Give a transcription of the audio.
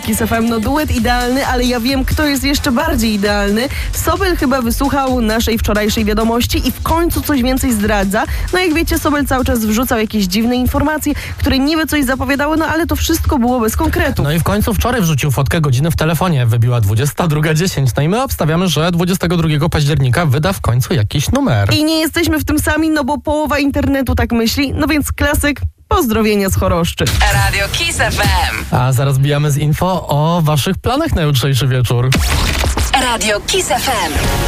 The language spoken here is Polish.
Kiss FM. No duet idealny, ale ja wiem, kto jest jeszcze bardziej idealny. Sobel chyba wysłuchał naszej wczorajszej wiadomości i w końcu coś więcej zdradza. No jak wiecie, Sobel cały czas wrzucał jakieś dziwne informacje, które niby coś zapowiadały, no ale to wszystko było bez konkretu. No i w końcu wczoraj wrzucił fotkę godziny w telefonie. Wybiła 22:10. No i my obstawiamy, że 22 października wyda w końcu jakiś numer. I nie jesteśmy w tym sami, no bo połowa internetu tak myśli. No więc klasyk, pozdrowienia z Choroszczy. Radio Kiss FM. A zaraz bijamy z info o waszych planach na jutrzejszy wieczór. Radio Kiss FM.